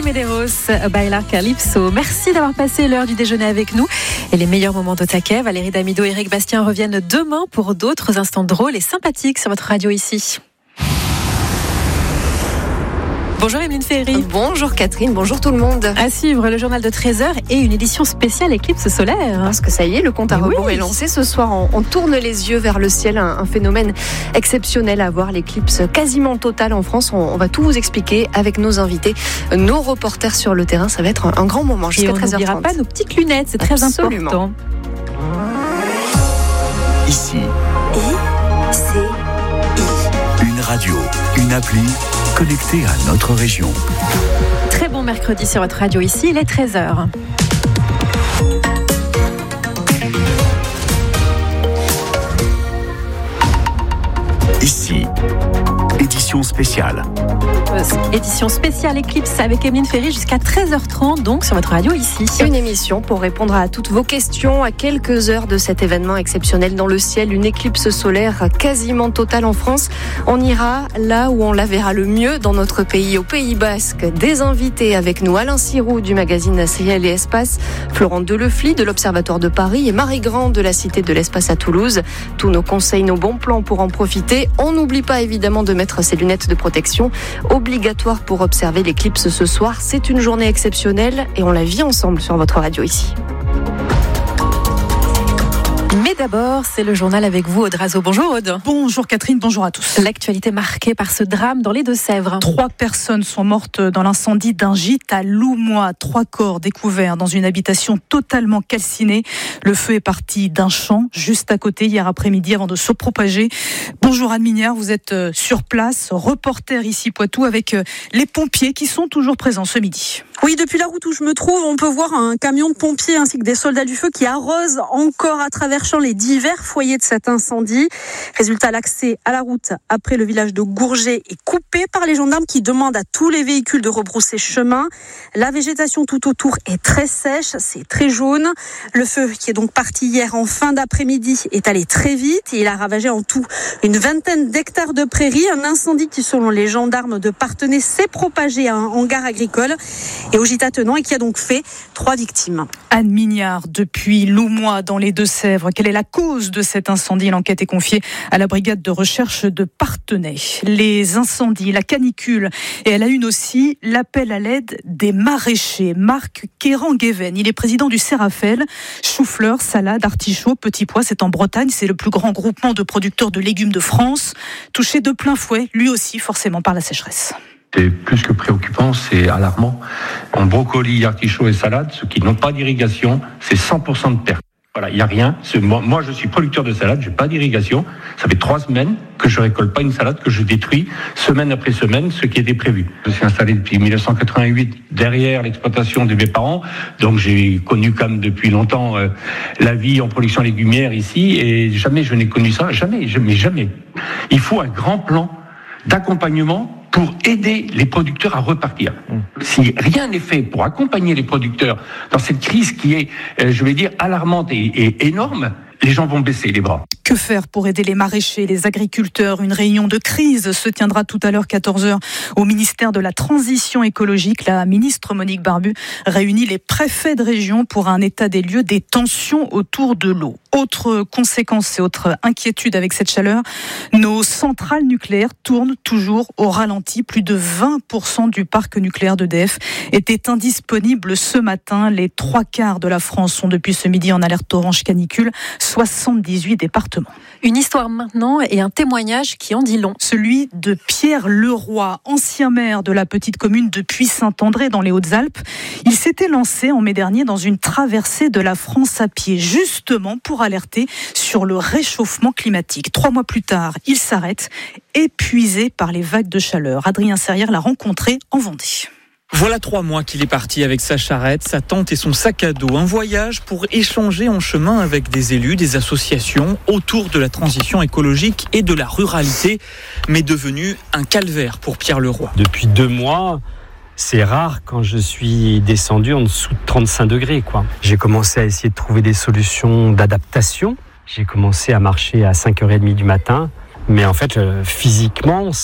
Medeiros, Bailar Calypso. Merci d'avoir passé l'heure du déjeuner avec nous. Et les meilleurs moments au taquet, Valérie Damido et Eric Bastien reviennent demain pour d'autres instants drôles et sympathiques sur votre radio ici. Bonjour Emeline Ferry. Bonjour Catherine, bonjour tout le monde. À suivre le journal de 13h et une édition spéciale éclipse solaire. Parce que ça y est, le compte à rebours est lancé. Ce soir, on tourne les yeux vers le ciel, un phénomène exceptionnel à voir, l'éclipse quasiment totale en France. On va tout vous expliquer avec nos invités, nos reporters sur le terrain. Ça va être un grand moment jusqu'à 13h30. Et on n'oubliera pas nos petites lunettes, c'est très important. Ici. Une radio, une appli connectée à notre région. Très bon mercredi sur votre radio ici, il est 13h. Ici, édition spéciale. Édition spéciale éclipse avec Emeline Ferry jusqu'à 13h30, donc sur votre radio ici. Une émission pour répondre à toutes vos questions à quelques heures de cet événement exceptionnel dans le ciel, une éclipse solaire quasiment totale en France. On ira là où on la verra le mieux dans notre pays, au Pays Basque. Des invités avec nous, Alain Sirou du magazine Ciel et Espace, Florent Delefly de l'Observatoire de Paris et Marie Grand de la Cité de l'Espace à Toulouse. Tous nos conseils, nos bons plans pour en profiter. On n'oublie pas évidemment de mettre ses lunettes de protection, obligatoire pour observer l'éclipse ce soir. C'est une journée exceptionnelle et on la vit ensemble sur votre radio ici. Mais d'abord, c'est le journal avec vous, Aude Razo. Bonjour Aude. Bonjour Catherine, bonjour à tous. L'actualité marquée par ce drame dans les Deux-Sèvres. 3 personnes sont mortes dans l'incendie d'un gîte à Loumois. 3 corps découverts dans une habitation totalement calcinée. Le feu est parti d'un champ juste à côté hier après-midi avant de se propager. Bonjour Anne Mignard, vous êtes sur place, reporter ici Poitou avec les pompiers qui sont toujours présents ce midi. Oui, depuis la route où je me trouve, on peut voir un camion de pompiers ainsi que des soldats du feu qui arrosent encore à travers champs les divers foyers de cet incendie. Résultat, l'accès à la route après le village de Gourget est coupé par les gendarmes qui demandent à tous les véhicules de rebrousser chemin. La végétation tout autour est très sèche, c'est très jaune. Le feu, qui est donc parti hier en fin d'après-midi, est allé très vite et il a ravagé en tout une vingtaine d'hectares de prairies. Un incendie qui, selon les gendarmes de Parthenay, s'est propagé à un hangar agricole et au gîte attenant et qui a donc fait 3 victimes. Anne Mignard, depuis Loumois dans les Deux-Sèvres. Quelle est la cause de cet incendie? L'enquête est confiée à la brigade de recherche de Parthenay. Les incendies, la canicule et à la une aussi l'appel à l'aide des maraîchers. Marc Kéran-Guéven, il est président du Sérafel. Chou-fleur, salade, artichaut, petits pois, c'est en Bretagne. C'est le plus grand groupement de producteurs de légumes de France. Touché de plein fouet, lui aussi forcément par la sécheresse. C'est plus que préoccupant, c'est alarmant. En brocoli, artichaut et salade, ceux qui n'ont pas d'irrigation, c'est 100% de perte. Voilà, il n'y a rien. Moi, je suis producteur de salade, je n'ai pas d'irrigation. Ça fait 3 semaines que je récolte pas une salade, que je détruis semaine après semaine ce qui était prévu. Je suis installé depuis 1988 derrière l'exploitation de mes parents, donc j'ai connu quand même depuis longtemps la vie en production légumière ici, et jamais je n'ai connu ça, jamais. Il faut un grand plan d'accompagnement pour aider les producteurs à repartir. Si rien n'est fait pour accompagner les producteurs dans cette crise qui est, alarmante et énorme, les gens vont baisser les bras. Que faire pour aider les maraîchers, les agriculteurs? Une réunion de crise se tiendra tout à l'heure 14h au ministère de la Transition écologique. La ministre Monique Barbu réunit les préfets de région pour un état des lieux des tensions autour de l'eau. Autre conséquence et autre inquiétude avec cette chaleur, nos centrales nucléaires tournent toujours au ralenti. Plus de 20% du parc nucléaire d'EDF était indisponible ce matin. Les 3/4 de la France sont depuis ce midi en alerte orange canicule. 78 départements. Une histoire maintenant et un témoignage qui en dit long. Celui de Pierre Leroy, ancien maire de la petite commune de Puy-Saint-André dans les Hautes-Alpes. Il s'était lancé en mai dernier dans une traversée de la France à pied, justement pour alerter sur le réchauffement climatique. 3 mois plus tard, il s'arrête, épuisé par les vagues de chaleur. Adrien Serrière l'a rencontré en Vendée. Voilà 3 mois qu'il est parti avec sa charrette, sa tente et son sac à dos. Un voyage pour échanger en chemin avec des élus, des associations autour de la transition écologique et de la ruralité, mais devenu un calvaire pour Pierre Leroy. Depuis 2 mois, c'est rare quand je suis descendu en dessous de 35 degrés, quoi. J'ai commencé à essayer de trouver des solutions d'adaptation. J'ai commencé à marcher à 5h30 du matin. Mais en fait, physiquement, c'est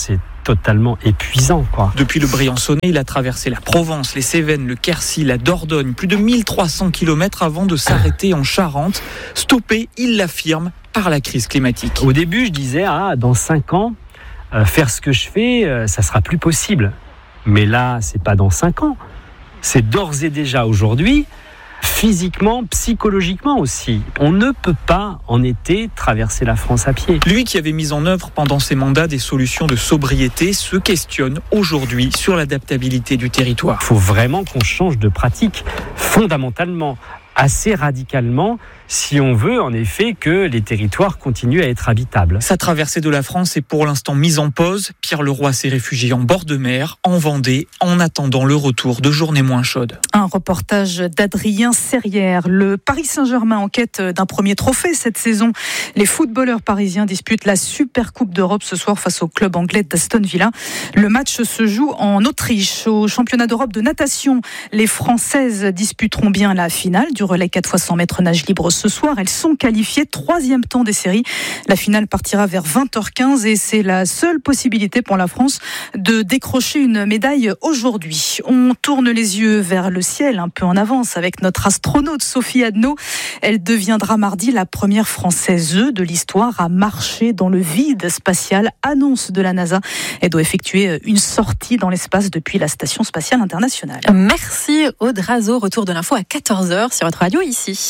totalement épuisant, quoi. Depuis le Briançonnais, il a traversé la Provence, les Cévennes, le Quercy, la Dordogne, plus de 1300 km avant de s'arrêter en Charente. Stoppé, il l'affirme, par la crise climatique. Au début, je disais, dans 5 ans, faire ce que je fais, ça sera plus possible. Mais là, c'est pas dans 5 ans. C'est d'ores et déjà aujourd'hui, physiquement, psychologiquement aussi. On ne peut pas, en été, traverser la France à pied. Lui qui avait mis en œuvre pendant ses mandats des solutions de sobriété se questionne aujourd'hui sur l'adaptabilité du territoire. Il faut vraiment qu'on change de pratique fondamentalement, assez radicalement, si on veut en effet que les territoires continuent à être habitables. Sa traversée de la France est pour l'instant mise en pause. Pierre Leroy s'est réfugié en bord de mer, en Vendée, en attendant le retour de journées moins chaudes. Un reportage d'Adrien Serrière. Le Paris Saint-Germain en quête d'un premier trophée cette saison. Les footballeurs parisiens disputent la Super Coupe d'Europe ce soir face au club anglais d'Aston Villa. Le match se joue en Autriche. Au championnat d'Europe de natation, les Françaises disputeront bien la finale du relais 4 x 100 mètres nage libre ce soir. Elles sont qualifiées 3e temps des séries. La finale partira vers 20h15 et c'est la seule possibilité pour la France de décrocher une médaille aujourd'hui. On tourne les yeux vers le ciel un peu en avance avec notre astronaute Sophie Adno. Elle deviendra mardi la première Française de l'histoire à marcher dans le vide spatial. Annonce de la NASA. Elle doit effectuer une sortie dans l'espace depuis la Station spatiale internationale. Merci Aude Razo. Retour de l'info à 14h sur votre radio ici.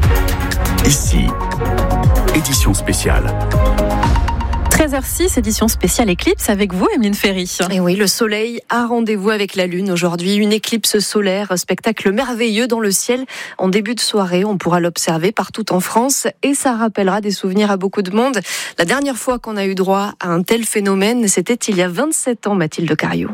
Ici, édition spéciale. 13h06, édition spéciale éclipse avec vous, Emeline Ferry. Et oui, le soleil a rendez-vous avec la lune aujourd'hui. Une éclipse solaire, spectacle merveilleux dans le ciel. En début de soirée, on pourra l'observer partout en France et ça rappellera des souvenirs à beaucoup de monde. La dernière fois qu'on a eu droit à un tel phénomène, c'était il y a 27 ans, Mathilde Cariou.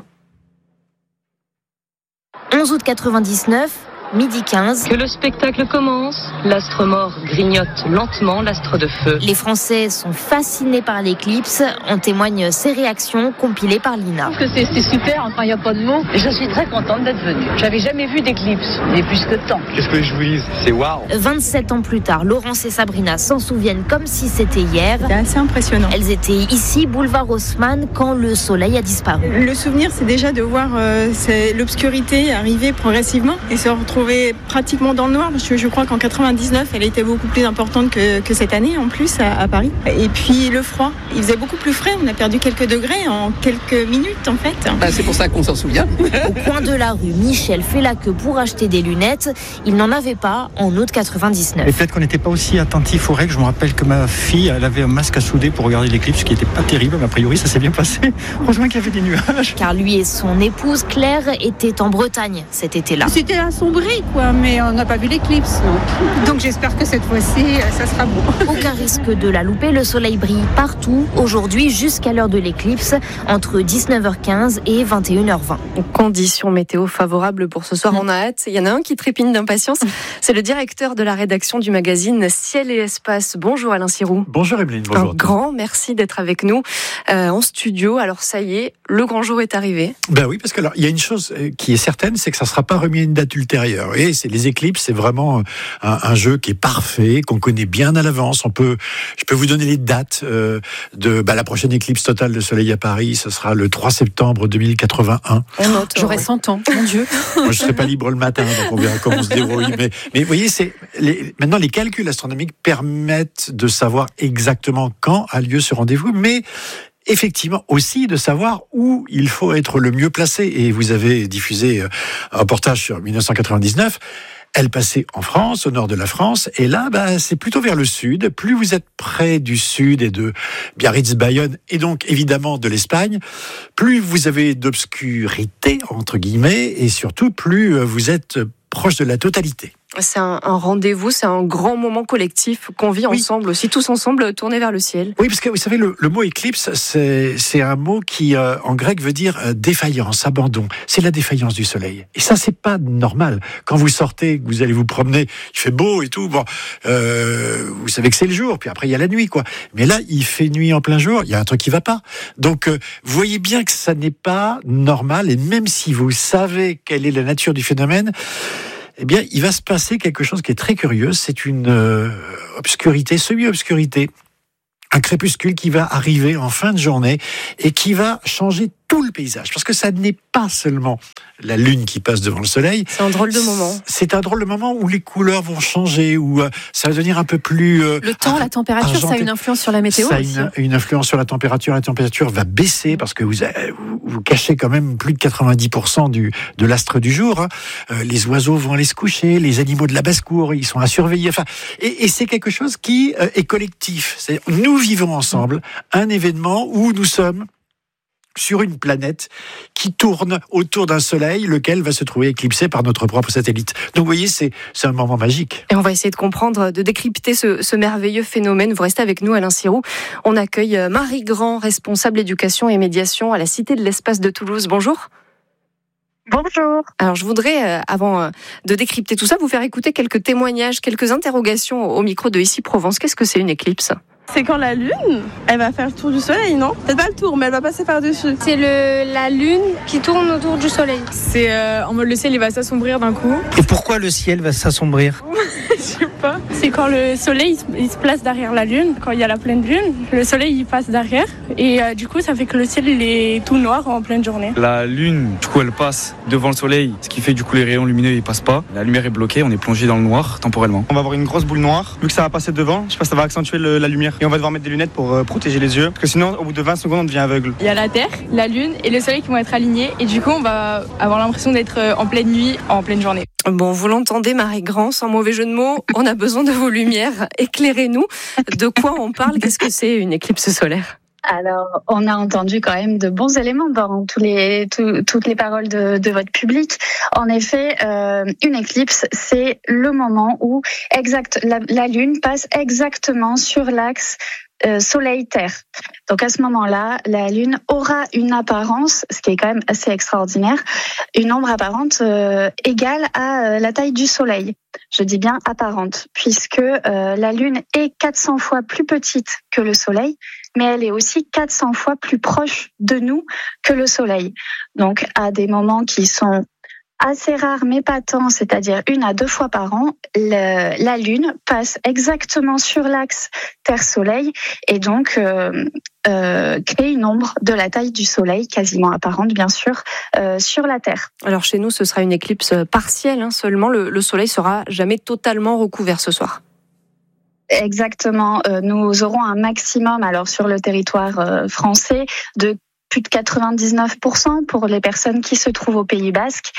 11 août 99. Midi 15. Que le spectacle commence, l'astre mort grignote lentement l'astre de feu. Les Français sont fascinés par l'éclipse. En témoignent ces réactions compilées par l'INA. Je trouve que c'est super, enfin il n'y a pas de mots. Et je suis très contente d'être venue. J'avais jamais vu d'éclipse, mais plus que temps. Qu'est-ce que je vous dis, c'est waouh. 27 ans plus tard, Laurence et Sabrina s'en souviennent comme si c'était hier. C'est assez impressionnant. Elles étaient ici, boulevard Haussmann, quand le soleil a disparu. Le souvenir, c'est déjà de voir l'obscurité arriver progressivement et se retrouver pratiquement dans le noir, parce que je crois qu'en 99, elle était beaucoup plus importante que cette année en plus à Paris. Et puis le froid, il faisait beaucoup plus frais, on a perdu quelques degrés en quelques minutes en fait. C'est pour ça qu'on s'en souvient. Au coin de la rue, Michel fait la queue pour acheter des lunettes. Il n'en avait pas en août 99. Et peut-être qu'on n'était pas aussi attentif aux règles. Je me rappelle que ma fille, elle avait un masque à souder pour regarder l'éclipse, qui n'était pas terrible, mais a priori ça s'est bien passé. Heureusement qu'il y avait des nuages. Car lui et son épouse Claire étaient en Bretagne cet été-là. C'était assombri quoi, mais on n'a pas vu l'éclipse, non. Donc j'espère que cette fois-ci, ça sera beau. Aucun risque de la louper, le soleil brille partout, aujourd'hui jusqu'à l'heure de l'éclipse, entre 19h15 et 21h20. Conditions météo favorables pour ce soir, on a hâte. Il y en a un qui trépigne d'impatience, c'est le directeur de la rédaction du magazine Ciel et Espace. Bonjour Alain Sirou. Bonjour Emeline, bonjour. Un grand merci d'être avec nous en studio. Alors ça y est, le grand jour est arrivé. Ben oui, parce que alors il y a une chose qui est certaine, c'est que ça ne sera pas remis à une date ultérieure. Et c'est les éclipses, c'est vraiment un jeu qui est parfait, qu'on connaît bien à l'avance. Je peux vous donner les dates de la prochaine éclipse totale de soleil à Paris. Ce sera le 3 septembre 2081. J'aurai 100 ans, mon Dieu. Moi, je ne serai pas libre le matin, donc on verra comment on se débrouille. Mais vous voyez, maintenant les calculs astronomiques permettent de savoir exactement quand a lieu ce rendez-vous, mais effectivement aussi de savoir où il faut être le mieux placé. Et vous avez diffusé un reportage sur 1999. Elle passait en France, au nord de la France, et là, c'est plutôt vers le sud. Plus vous êtes près du sud et de Biarritz, Bayonne, et donc évidemment de l'Espagne, plus vous avez d'obscurité, entre guillemets, et surtout plus vous êtes proche de la totalité. C'est un rendez-vous, c'est un grand moment collectif qu'on vit ensemble aussi, tous ensemble, tournés vers le ciel. Oui, parce que vous savez, le mot éclipse, c'est un mot qui, en grec, veut dire défaillance, abandon. C'est la défaillance du soleil. Et ça, c'est pas normal. Quand vous sortez, que vous allez vous promener, il fait beau et tout, vous savez que c'est le jour, puis après il y a la nuit, quoi. Mais là, il fait nuit en plein jour, il y a un truc qui va pas. Donc, vous voyez bien que ça n'est pas normal, et même si vous savez quelle est la nature du phénomène, eh bien, il va se passer quelque chose qui est très curieux. C'est une obscurité, semi-obscurité, Un crépuscule qui va arriver en fin de journée et qui va changer tout le paysage. Parce que ça n'est pas seulement la lune qui passe devant le soleil. C'est un drôle de moment. C'est un drôle de moment où les couleurs vont changer, où ça va devenir un peu plus... le temps, la température, argenté. Ça a une influence sur la météo. Ça a aussi. une influence sur la température. La température va baisser parce que vous cachez quand même plus de 90% de l'astre du jour. Les oiseaux vont aller se coucher, les animaux de la basse-cour, ils sont à surveiller. Enfin, et c'est quelque chose qui est collectif. C'est-à-dire, nous vivons ensemble un événement où nous sommes sur une planète qui tourne autour d'un soleil, lequel va se trouver éclipsé par notre propre satellite. Donc vous voyez, c'est un moment magique. Et on va essayer de comprendre, de décrypter ce merveilleux phénomène. Vous restez avec nous, Alain Sirou. On accueille Marie Grand, responsable éducation et médiation à la Cité de l'Espace de Toulouse. Bonjour. Bonjour. Alors je voudrais, avant de décrypter tout ça, vous faire écouter quelques témoignages, quelques interrogations au micro de Ici Provence. Qu'est-ce que c'est une éclipse ? C'est quand la lune, elle va faire le tour du soleil, non ? Peut-être pas le tour, mais elle va passer par-dessus. C'est la lune qui tourne autour du soleil. C'est en mode le ciel il va s'assombrir d'un coup. Et pourquoi le ciel va s'assombrir ? Je sais pas. C'est quand le soleil il se place derrière la lune, quand il y a la pleine lune, le soleil il passe derrière et du coup ça fait que le ciel il est tout noir en pleine journée. La lune, du coup elle passe devant le soleil, ce qui fait du coup les rayons lumineux ils passent pas. La lumière est bloquée, on est plongé dans le noir temporellement. On va avoir une grosse boule noire, vu que ça va passer devant, je sais pas, ça va accentuer la lumière. Et on va devoir mettre des lunettes pour protéger les yeux, parce que sinon au bout de 20 secondes on devient aveugle. Il y a la Terre, la lune et le soleil qui vont être alignés et du coup on va avoir l'impression d'être en pleine nuit, en pleine journée. Bon, vous l'entendez, Marie Grand, sans mauvais jeu de mots, on a besoin de vos lumières. Éclairez-nous. De quoi on parle ? Qu'est-ce que c'est une éclipse solaire ? Alors, on a entendu quand même de bons éléments dans toutes les paroles de votre public. En effet, une éclipse, c'est le moment où la Lune passe exactement sur l'axe Soleil-Terre. Donc à ce moment-là, la Lune aura une apparence, ce qui est quand même assez extraordinaire, une ombre apparente égale à la taille du Soleil. Je dis bien apparente, puisque la Lune est 400 fois plus petite que le Soleil, mais elle est aussi 400 fois plus proche de nous que le Soleil. Donc à des moments qui sont assez rare mais pas tant, c'est-à-dire 1 à 2 fois par an, la Lune passe exactement sur l'axe Terre-Soleil et donc crée une ombre de la taille du Soleil, quasiment apparente bien sûr, sur la Terre. Alors chez nous, ce sera une éclipse partielle, seulement le Soleil sera jamais totalement recouvert ce soir. Exactement, nous aurons un maximum alors sur le territoire français de plus de 99% pour les personnes qui se trouvent au Pays Basque.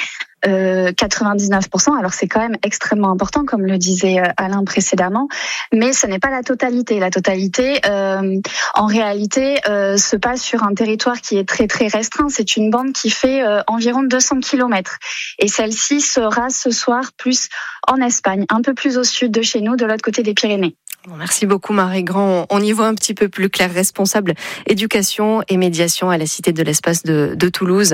99%, alors c'est quand même extrêmement important, comme le disait Alain précédemment, mais ce n'est pas la totalité. La totalité, en réalité, se passe sur un territoire qui est très très restreint. C'est une bande qui fait environ 200 km. Et celle-ci sera ce soir plus en Espagne, un peu plus au sud de chez nous, de l'autre côté des Pyrénées. Merci beaucoup Marie Grand. On y voit un petit peu plus clair, responsable éducation et médiation à la Cité de l'Espace de Toulouse.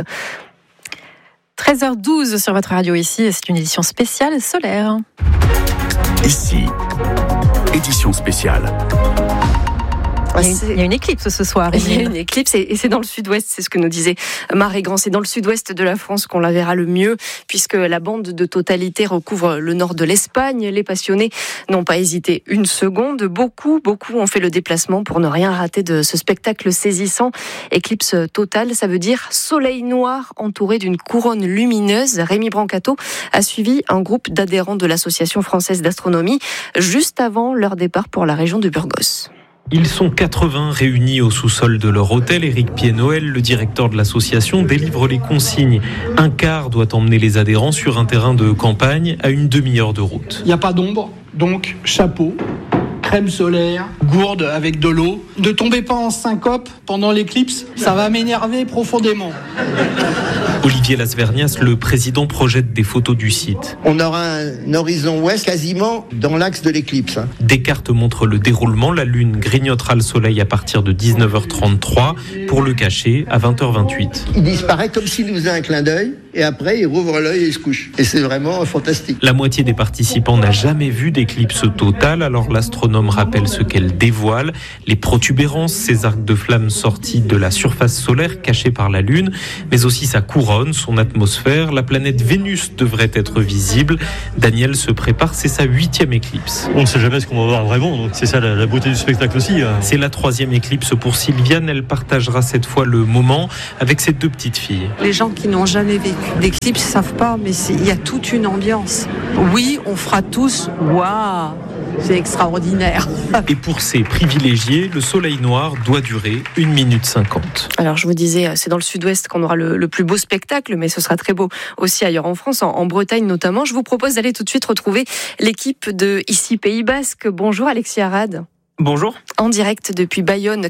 13h12 sur votre radio ici, c'est une édition spéciale solaire. Ici, édition spéciale. Il y a une éclipse ce soir. Il y a une éclipse et c'est dans le sud-ouest, c'est ce que nous disait Marie Grand. C'est dans le sud-ouest de la France qu'on la verra le mieux, puisque la bande de totalité recouvre le nord de l'Espagne. Les passionnés n'ont pas hésité une seconde. Beaucoup ont fait le déplacement pour ne rien rater de ce spectacle saisissant. Éclipse totale, ça veut dire soleil noir entouré d'une couronne lumineuse. Rémi Brancato a suivi un groupe d'adhérents de l'Association française d'astronomie juste avant leur départ pour la région de Burgos. Ils sont 80 réunis au sous-sol de leur hôtel. Éric Pied-Noël, le directeur de l'association, délivre les consignes. Un car doit emmener les adhérents sur un terrain de campagne à une demi-heure de route. Il n'y a pas d'ombre, donc chapeau, crème solaire, gourde avec de l'eau. Ne tombez pas en syncope pendant l'éclipse, ça va m'énerver profondément. Olivier Lasvernias, le président, projette des photos du site. On aura un horizon ouest quasiment dans l'axe de l'éclipse. Des cartes montrent le déroulement. La Lune grignotera le soleil à partir de 19h33 pour le cacher à 20h28. Il disparaît comme s'il nous faisait un clin d'œil et après il rouvre l'œil et il se couche. Et c'est vraiment fantastique. La moitié des participants n'a jamais vu d'éclipse totale, alors l'astronome rappelle ce qu'elle dévoile. Les protubérances, ces arcs de flammes sortis de la surface solaire cachée par la Lune, mais aussi sa couronne. couronne son atmosphère. La planète Vénus devrait être visible. Daniel se prépare, c'est sa 8e éclipse. On ne sait jamais ce qu'on va voir vraiment, donc c'est ça la beauté du spectacle aussi. C'est la 3e éclipse pour Sylviane. Elle partagera cette fois le moment avec ses 2 petites filles. Les gens qui n'ont jamais vécu d'éclipse ne savent pas, mais il y a toute une ambiance. Oui, on fera tous « Waouh !» C'est extraordinaire. Et pour ces privilégiés, le soleil noir doit durer 1 minute 50. Alors je vous disais, c'est dans le sud-ouest qu'on aura le plus beau spectacle, mais ce sera très beau aussi ailleurs en France, en Bretagne notamment. Je vous propose d'aller tout de suite retrouver l'équipe de Ici Pays Basque. Bonjour Alexis Arad. Bonjour. En direct depuis Bayonne,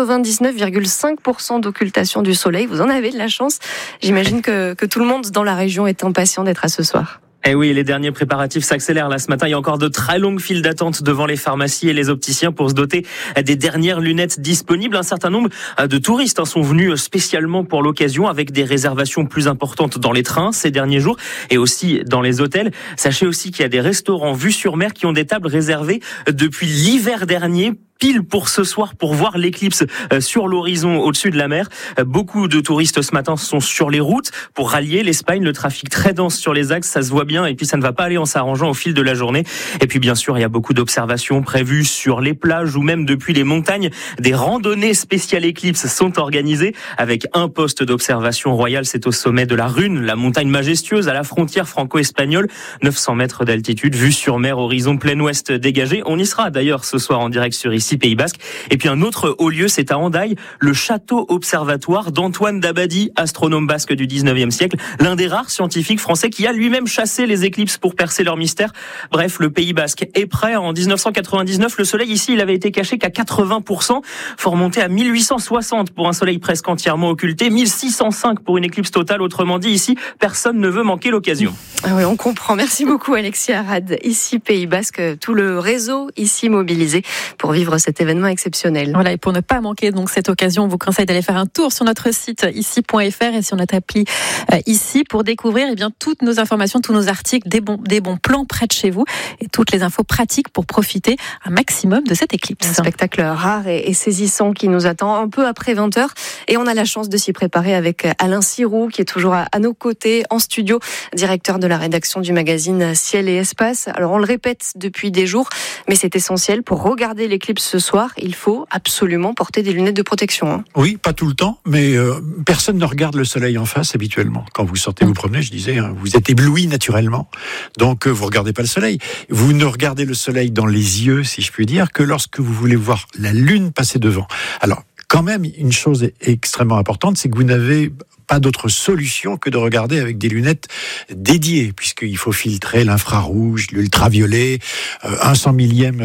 99,5% d'occultation du soleil. Vous en avez de la chance. J'imagine que tout le monde dans la région est impatient d'être à ce soir. Eh oui, les derniers préparatifs s'accélèrent là ce matin. Il y a encore de très longues files d'attente devant les pharmacies et les opticiens pour se doter des dernières lunettes disponibles. Un certain nombre de touristes sont venus spécialement pour l'occasion avec des réservations plus importantes dans les trains ces derniers jours et aussi dans les hôtels. Sachez aussi qu'il y a des restaurants vue sur mer qui ont des tables réservées depuis l'hiver dernier, pile pour ce soir, pour voir l'éclipse sur l'horizon au-dessus de la mer. Beaucoup de touristes ce matin sont sur les routes pour rallier l'Espagne. Le trafic très dense sur les axes, ça se voit bien. Et puis ça ne va pas aller en s'arrangeant au fil de la journée. Et puis bien sûr, il y a beaucoup d'observations prévues sur les plages ou même depuis les montagnes. Des randonnées spéciales éclipses sont organisées avec un poste d'observation royal. C'est au sommet de la Rune, la montagne majestueuse à la frontière franco-espagnole. 900 mètres d'altitude, vue sur mer, horizon plein ouest dégagé. On y sera d'ailleurs ce soir en direct sur Ici Pays Basque. Et puis un autre haut lieu, c'est à Hendaye, le château observatoire d'Antoine Dabadi, astronome basque du 19e siècle, l'un des rares scientifiques français qui a lui-même chassé les éclipses pour percer leur mystère. Bref, le Pays Basque est prêt. En 1999, le soleil ici, il avait été caché qu'à 80%. Faut remonter à 1860 pour un soleil presque entièrement occulté, 1605 pour une éclipse totale. Autrement dit, ici, personne ne veut manquer l'occasion. Ah oui, on comprend. Merci beaucoup Alexis Arad. Ici Pays Basque, tout le réseau ici mobilisé pour vivre cet événement exceptionnel. Voilà, et pour ne pas manquer donc cette occasion, on vous conseille d'aller faire un tour sur notre site ici.fr et sur notre appli ici pour découvrir toutes nos informations, tous nos articles, des bons plans près de chez vous et toutes les infos pratiques pour profiter un maximum de cette éclipse. Un spectacle rare et saisissant qui nous attend un peu après 20h et on a la chance de s'y préparer avec Alain Sirou qui est toujours à nos côtés en studio, directeur de la rédaction du magazine Ciel et Espace. Alors on le répète depuis des jours, mais c'est essentiel pour regarder l'éclipse ce soir, il faut absolument porter des lunettes de protection. Oui, pas tout le temps, mais personne ne regarde le soleil en face habituellement. Quand vous sortez vous promener, je disais, vous êtes ébloui naturellement, donc vous regardez pas le soleil. Vous ne regardez le soleil dans les yeux, si je puis dire, que lorsque vous voulez voir la lune passer devant. Alors, quand même, une chose extrêmement importante, c'est que vous n'avez pas d'autre solution que de regarder avec des lunettes dédiées, puisqu'il faut filtrer l'infrarouge, l'ultraviolet, un 100 millième,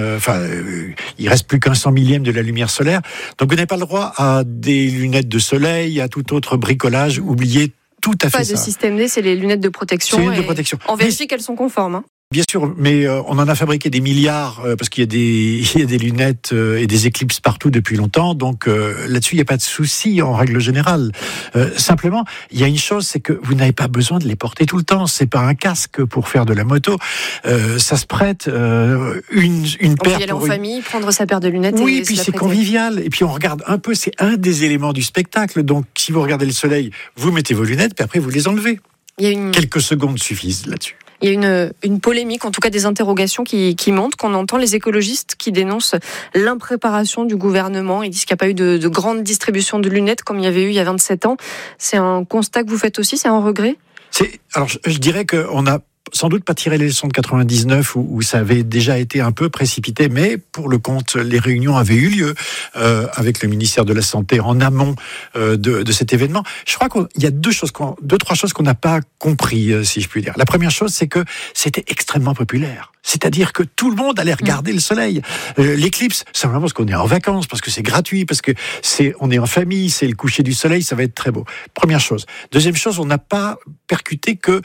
il reste plus qu'un 100 millième de la lumière solaire. Donc vous n'avez pas le droit à des lunettes de soleil, à tout autre bricolage. Oubliez tout à fait ça. Pas de système D, c'est les lunettes de protection. C'est les lunettes de protection. On vérifie qu'elles sont conformes. Bien sûr, mais on en a fabriqué des milliards parce qu'il y a des lunettes et des éclipses partout depuis longtemps. Donc là-dessus, il n'y a pas de souci en règle générale. Simplement, il y a une chose, c'est que vous n'avez pas besoin de les porter tout le temps. C'est pas un casque pour faire de la moto. Ça se prête une paire. On peut y aller en famille, prendre sa paire de lunettes. Oui, et puis c'est convivial. Et puis on regarde un peu. C'est un des éléments du spectacle. Donc si vous regardez le soleil, vous mettez vos lunettes, puis après vous les enlevez. Quelques secondes suffisent là-dessus. Il y a une polémique, en tout cas des interrogations qui montent, qu'on entend les écologistes qui dénoncent l'impréparation du gouvernement. Ils disent qu'il n'y a pas eu de grande distribution de lunettes comme il y avait eu il y a 27 ans. C'est un constat que vous faites aussi, c'est un regret ? Alors je dirais qu'on a sans doute pas tiré les leçons de 99 où ça avait déjà été un peu précipité, mais pour le compte, les réunions avaient eu lieu avec le ministère de la Santé en amont de cet événement. Je crois qu'il y a deux, trois choses qu'on n'a pas compris, si je puis dire. La première chose, c'est que c'était extrêmement populaire. C'est-à-dire que tout le monde allait regarder le soleil. L'éclipse, simplement parce qu'on est en vacances, parce que c'est gratuit, parce que on est en famille, c'est le coucher du soleil, ça va être très beau. Première chose. Deuxième chose, on n'a pas percuté que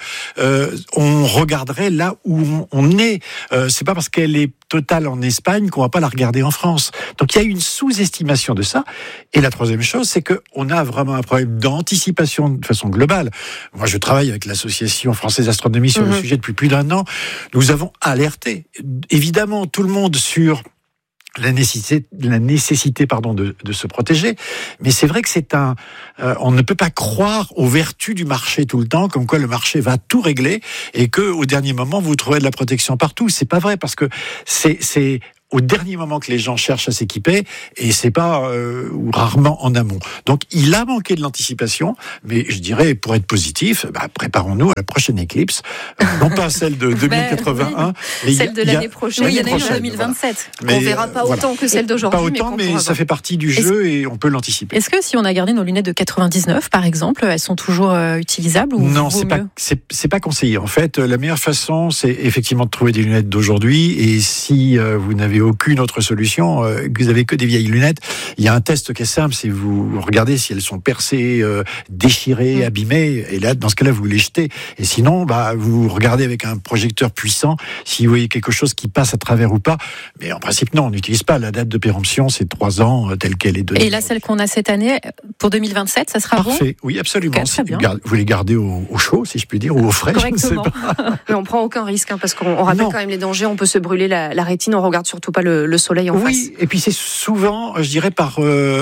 on regarderait là où on est. C'est pas parce qu'elle est totale en Espagne qu'on va pas la regarder en France. Donc il y a une sous-estimation de ça. Et la troisième chose, c'est que on a vraiment un problème d'anticipation de façon globale. Moi, je travaille avec l'Association française d'astronomie sur le sujet depuis plus d'1 an. Nous avons alerté, évidemment, tout le monde sur la nécessité de se protéger. Mais c'est vrai que on ne peut pas croire aux vertus du marché tout le temps, comme quoi le marché va tout régler et que au dernier moment vous trouverez de la protection partout. C'est pas vrai, parce que c'est au dernier moment que les gens cherchent à s'équiper, et c'est pas ou rarement en amont. Donc il a manqué de l'anticipation, mais je dirais, pour être positif, préparons-nous à la prochaine éclipse, non pas celle de 2081, mais celle de l'année prochaine. Oui, il y en a une en 2027. Voilà. On verra pas autant que celle d'aujourd'hui. Pas autant, mais ça fait partie du jeu et on peut l'anticiper. Est-ce que si on a gardé nos lunettes de 99, par exemple, elles sont toujours utilisables, ou non, c'est pas conseillé. En fait, la meilleure façon, c'est effectivement de trouver des lunettes d'aujourd'hui, et si vous n'avez aucune autre solution, que vous avez que des vieilles lunettes, il y a un test qui est simple, c'est vous regardez si elles sont percées, déchirées, abîmées, et là, dans ce cas-là, vous les jetez. Et sinon, vous regardez avec un projecteur puissant si vous voyez quelque chose qui passe à travers ou pas. Mais en principe, non, on n'utilise pas. La date de péremption, c'est 3 ans, telle qu'elle est donnée. Et là, celle qu'on a cette année, pour 2027, ça sera parfait. Bon ? Oui, absolument. Okay, très bien. Vous les gardez au chaud, si je puis dire, ou au frais, je ne sais pas. Mais on prend aucun risque, parce qu'on rappelle quand même les dangers. On peut se brûler la rétine, on regarde surtout pas le soleil en face. Oui, et puis c'est souvent, je dirais, en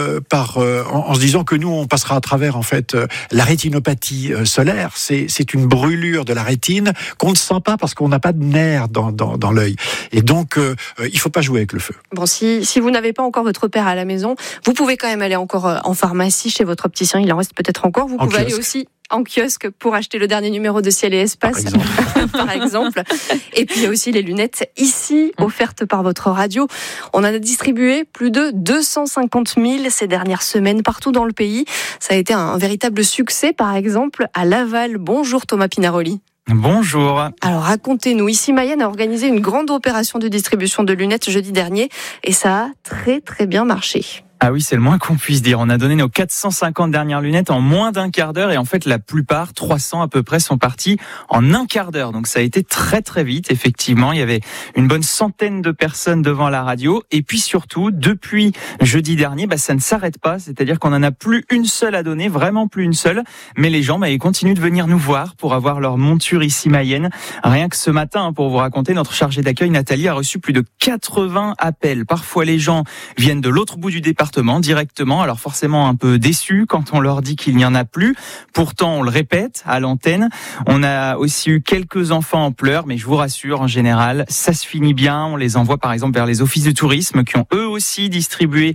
se disant que nous, on passera à travers, en fait, la rétinopathie solaire. C'est une brûlure de la rétine qu'on ne sent pas parce qu'on n'a pas de nerfs dans l'œil. Et donc, il ne faut pas jouer avec le feu. Bon, si vous n'avez pas encore votre paire à la maison, vous pouvez quand même aller encore en pharmacie, chez votre opticien, il en reste peut-être encore. Vous pouvez aller aussi en kiosque pour acheter le dernier numéro de Ciel et Espace, par exemple. Et puis il y a aussi les lunettes ici, offertes par votre radio. On en a distribué plus de 250 000 ces dernières semaines partout dans le pays. Ça a été un véritable succès, par exemple, à Laval. Bonjour Thomas Pinaroli. Bonjour. Alors racontez-nous, ici Mayenne a organisé une grande opération de distribution de lunettes jeudi dernier, et ça a très très bien marché. Ah oui, c'est le moins qu'on puisse dire. On a donné nos 450 dernières lunettes en moins d'un quart d'heure, et en fait la plupart, 300 à peu près, sont partis en un quart d'heure. Donc ça a été très très vite, effectivement. Il y avait une bonne centaine de personnes devant la radio, et puis surtout, depuis jeudi dernier, ça ne s'arrête pas. C'est-à-dire qu'on en a plus une seule à donner, vraiment plus une seule. Mais les gens, ils continuent de venir nous voir pour avoir leur monture ici Mayenne. Rien que ce matin, pour vous raconter, notre chargée d'accueil Nathalie a reçu plus de 80 appels. Parfois les gens viennent de l'autre bout du département directement, alors forcément un peu déçus quand on leur dit qu'il n'y en a plus. Pourtant, on le répète à l'antenne. On a aussi eu quelques enfants en pleurs, mais je vous rassure, en général, ça se finit bien. On les envoie par exemple vers les offices de tourisme qui ont eux aussi distribué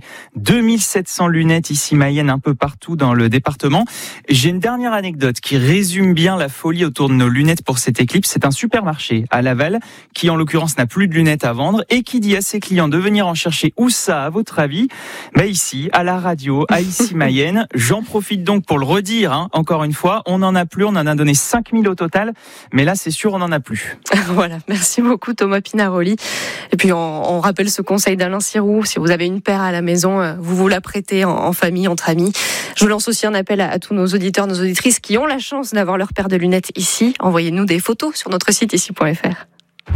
2700 lunettes ici Mayenne, un peu partout dans le département. J'ai une dernière anecdote qui résume bien la folie autour de nos lunettes pour cette éclipse. C'est un supermarché à Laval qui, en l'occurrence, n'a plus de lunettes à vendre et qui dit à ses clients de venir en chercher. Où ça, à votre avis ? Ici, à la radio, à ici Mayenne. J'en profite donc pour le redire, encore une fois, on n'en a plus, on en a donné 5000 au total, mais là c'est sûr on n'en a plus. Voilà, merci beaucoup Thomas Pinaroli. Et puis on rappelle ce conseil d'Alain Sirou, si vous avez une paire à la maison, vous la prêtez en famille, entre amis. Je lance aussi un appel à tous nos auditeurs, nos auditrices qui ont la chance d'avoir leur paire de lunettes ici. Envoyez-nous des photos sur notre site ici.fr.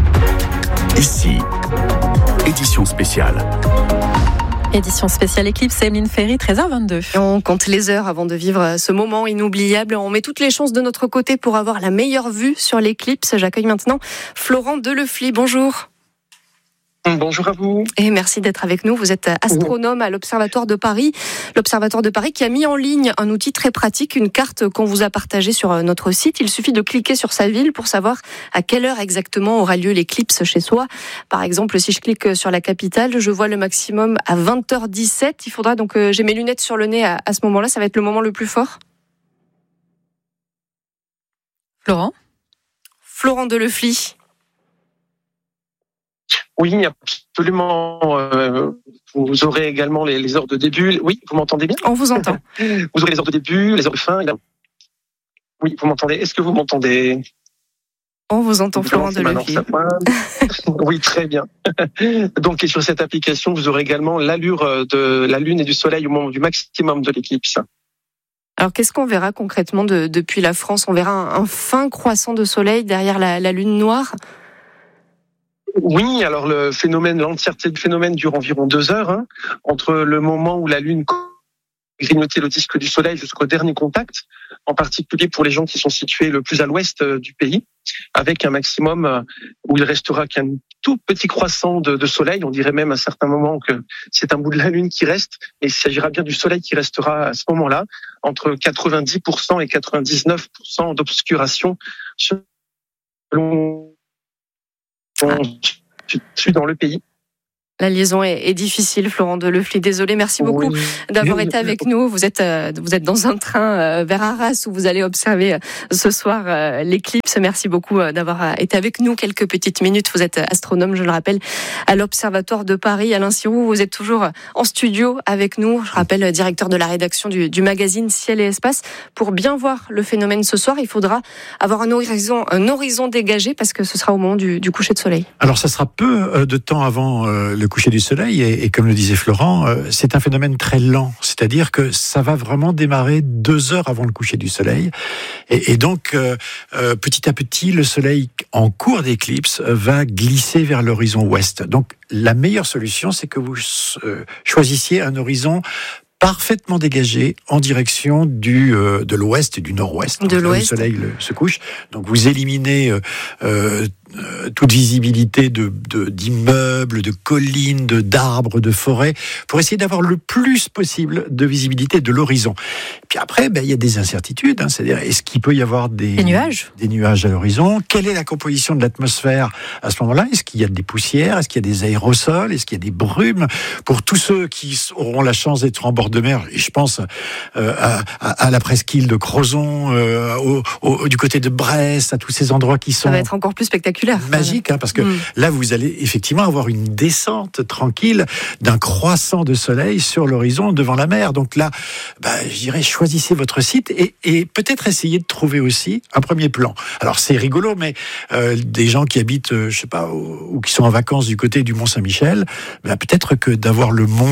Ici, édition spéciale. Édition spéciale Éclipse, Emeline Ferry, 13h22. On compte les heures avant de vivre ce moment inoubliable. On met toutes les chances de notre côté pour avoir la meilleure vue sur l'éclipse. J'accueille maintenant Florent Delefly. Bonjour. Bonjour à vous. Et merci d'être avec nous. Vous êtes astronome à l'Observatoire de Paris. L'Observatoire de Paris qui a mis en ligne un outil très pratique, une carte qu'on vous a partagée sur notre site. Il suffit de cliquer sur sa ville pour savoir à quelle heure exactement aura lieu l'éclipse chez soi. Par exemple, si je clique sur la capitale, je vois le maximum à 20h17. Il faudra donc, j'ai mes lunettes sur le nez à ce moment-là. Ça va être le moment le plus fort. Florent Delefly. Oui, absolument. Vous aurez également les heures de début. Oui, vous m'entendez bien ? On vous entend. Vous aurez les heures de début, les heures de fin. Oui, vous m'entendez ? Est-ce que vous m'entendez ? On vous entend, Florent Delefly. Oui, très bien. Donc, et sur cette application, vous aurez également l'allure de la Lune et du Soleil au moment du maximum de l'éclipse. Alors, qu'est-ce qu'on verra concrètement depuis la France ? On verra un fin croissant de soleil derrière la Lune noire ? Oui, alors l'entièreté du phénomène dure environ 2 heures, entre le moment où la Lune grignoter le disque du soleil jusqu'au dernier contact, en particulier pour les gens qui sont situés le plus à l'ouest du pays, avec un maximum où il restera qu'un tout petit croissant de soleil. On dirait même à certains moments que c'est un bout de la lune qui reste, et il s'agira bien du soleil qui restera à ce moment-là, entre 90% et 99% d'obscuration selon dans le pays. La liaison est difficile, Florent Delefly. Désolé, merci beaucoup d'avoir été avec nous. Vous êtes dans un train vers Arras où vous allez observer ce soir l'éclipse. Merci beaucoup d'avoir été avec nous quelques petites minutes. Vous êtes astronome, je le rappelle, à l'Observatoire de Paris. Alain Sirou, vous êtes toujours en studio avec nous. Je rappelle, directeur de la rédaction du magazine Ciel et Espace. Pour bien voir le phénomène ce soir, il faudra avoir un horizon dégagé parce que ce sera au moment du coucher de soleil. Alors, ça sera peu de temps avant le coucher du soleil et comme le disait Florent, c'est un phénomène très lent, c'est-à-dire que ça va vraiment démarrer 2 heures avant le coucher du soleil et donc petit à petit le soleil en cours d'éclipse va glisser vers l'horizon ouest. Donc la meilleure solution, c'est que vous choisissiez un horizon parfaitement dégagé en direction de l'ouest et du nord-ouest, là où le soleil se couche. Donc vous éliminez toute visibilité d'immeubles, de collines, d'arbres, de forêts, pour essayer d'avoir le plus possible de visibilité de l'horizon. Puis après, il y a des incertitudes, c'est-à-dire est-ce qu'il peut y avoir des nuages à l'horizon? Quelle est la composition de l'atmosphère à ce moment-là? Est-ce qu'il y a des poussières? Est-ce qu'il y a des aérosols? Est-ce qu'il y a des brumes? Pour tous ceux qui auront la chance d'être en bord de mer, et je pense à la presqu'île de Crozon, du côté de Brest, à tous ces endroits qui sont... Ça va être encore plus spectaculaire. Magique, parce que là, vous allez effectivement avoir une descente tranquille d'un croissant de soleil sur l'horizon devant la mer. Donc là, je dirais, choisissez votre site et peut-être essayez de trouver aussi un premier plan. Alors c'est rigolo, mais des gens qui habitent, je sais pas, ou qui sont en vacances du côté du Mont-Saint-Michel, peut-être que d'avoir le mont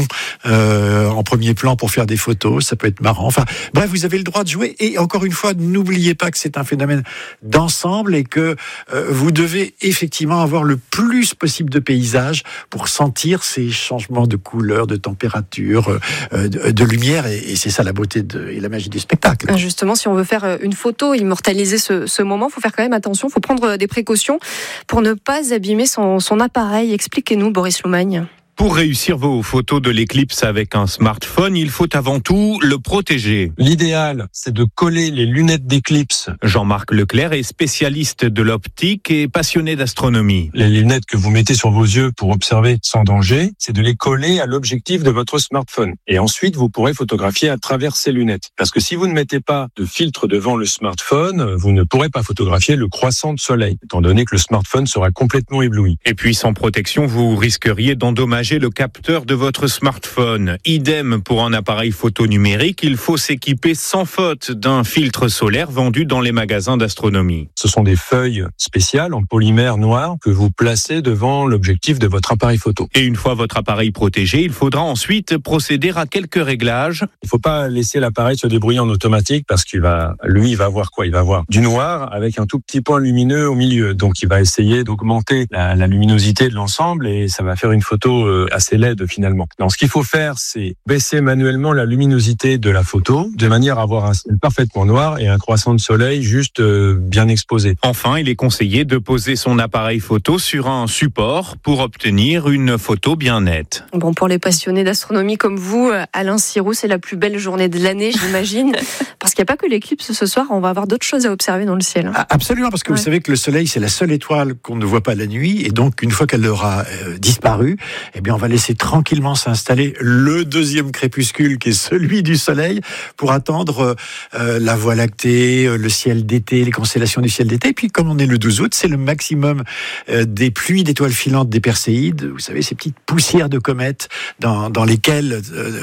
en premier plan pour faire des photos, ça peut être marrant. Enfin, bref, vous avez le droit de jouer. Et encore une fois, n'oubliez pas que c'est un phénomène d'ensemble et que vous devez effectivement avoir le plus possible de paysages pour sentir ces changements de couleur, de température, de lumière, et c'est ça la beauté et la magie du spectacle. Justement, si on veut faire une photo, immortaliser ce moment, il faut faire quand même attention, il faut prendre des précautions pour ne pas abîmer son appareil. Expliquez-nous, Boris Loumagne. Pour réussir vos photos de l'éclipse avec un smartphone, il faut avant tout le protéger. L'idéal, c'est de coller les lunettes d'éclipse. Jean-Marc Leclerc est spécialiste de l'optique et passionné d'astronomie. Les lunettes que vous mettez sur vos yeux pour observer sans danger, c'est de les coller à l'objectif de votre smartphone. Et ensuite, vous pourrez photographier à travers ces lunettes. Parce que si vous ne mettez pas de filtre devant le smartphone, vous ne pourrez pas photographier le croissant de soleil, étant donné que le smartphone sera complètement ébloui. Et puis, sans protection, vous risqueriez d'endommager le capteur de votre smartphone. Idem pour un appareil photo numérique, il faut s'équiper sans faute d'un filtre solaire vendu dans les magasins d'astronomie. Ce sont des feuilles spéciales en polymère noir que vous placez devant l'objectif de votre appareil photo. Et une fois votre appareil protégé, il faudra ensuite procéder à quelques réglages. Il ne faut pas laisser l'appareil se débrouiller en automatique parce il va voir quoi? Il va voir du noir avec un tout petit point lumineux au milieu. Donc il va essayer d'augmenter la luminosité de l'ensemble et ça va faire une photo assez laide finalement. Donc, ce qu'il faut faire, c'est baisser manuellement la luminosité de la photo de manière à avoir un ciel parfaitement noir et un croissant de soleil juste bien exposé. Enfin, il est conseillé de poser son appareil photo sur un support pour obtenir une photo bien nette. Bon, pour les passionnés d'astronomie comme vous, Alain Sirou, c'est la plus belle journée de l'année, j'imagine, parce qu'il n'y a pas que l'éclipse ce soir, on va avoir d'autres choses à observer dans le ciel. Absolument, parce que vous savez que le soleil, c'est la seule étoile qu'on ne voit pas la nuit, et donc une fois qu'elle aura disparu, on va laisser tranquillement s'installer le deuxième crépuscule qui est celui du soleil pour attendre la Voie lactée, le ciel d'été, les constellations du ciel d'été. Et puis comme on est le 12 août, c'est le maximum des pluies d'étoiles filantes des Perséides. Vous savez, ces petites poussières de comètes dans lesquelles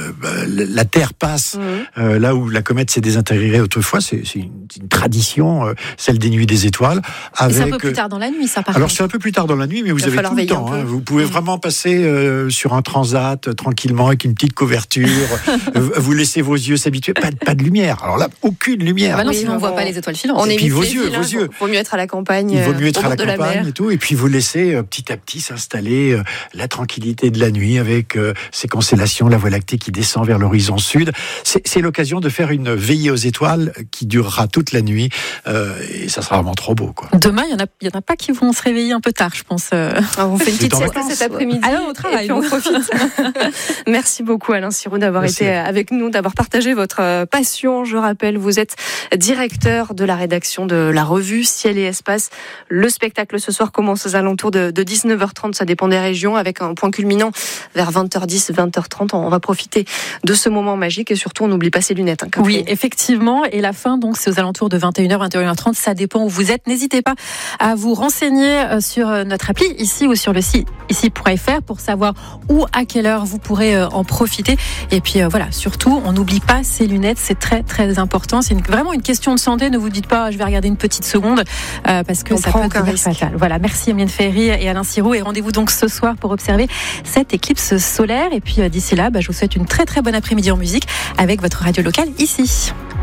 la Terre passe, là où la comète s'est désintégrée autrefois. C'est une tradition, celle des nuits des étoiles. Et c'est un peu plus tard dans la nuit, ça, par Alors c'est un peu plus tard dans la nuit, mais vous avez tout le temps. Vous pouvez vraiment passer sur un transat tranquillement avec une petite couverture. Vous laissez vos yeux s'habituer. Pas de lumière. Alors là, aucune lumière. Non, sinon on voit pas les étoiles filantes. On et puis évite vos les yeux, villes, vos yeux. Il vaut mieux être à la campagne. Il vaut mieux être à la campagne mer. et tout. Et puis vous laissez petit à petit s'installer la tranquillité de la nuit avec ces constellations, la Voie lactée qui descend vers l'horizon sud. C'est l'occasion de faire une veillée aux étoiles qui durera toute la nuit et ça sera vraiment trop beau, quoi. Demain, il y en a pas qui vont se réveiller un peu tard, je pense. On fait une petite sieste cet après-midi. Alors, au travail, et puis on profite. Merci beaucoup Alain Sirou d'avoir été avec nous, d'avoir partagé votre passion. Je rappelle, vous êtes directeur de la rédaction de la revue Ciel et Espace. Le spectacle ce soir commence aux alentours de 19h30, ça dépend des régions, avec un point culminant vers 20h10, 20h30. On va profiter de ce moment magique et surtout on n'oublie pas ses lunettes. Oui, effectivement. Et la fin, donc, c'est aux alentours de 21h, 21h30. Ça dépend où vous êtes. N'hésitez pas à vous renseigner sur notre appli ici ou sur le site ici.fr pour savoir où, à quelle heure vous pourrez en profiter. Et puis voilà, surtout, on n'oublie pas ces lunettes. C'est très, très important. C'est vraiment une question de santé. Ne vous dites pas, je vais regarder une petite seconde parce que ça peut devenir fatal. Voilà, merci Emeline Ferry et Alain Sirou. Et rendez-vous donc ce soir pour observer cette éclipse solaire. Et puis d'ici là, je vous souhaite une très, très bonne après-midi en musique avec votre radio locale ici.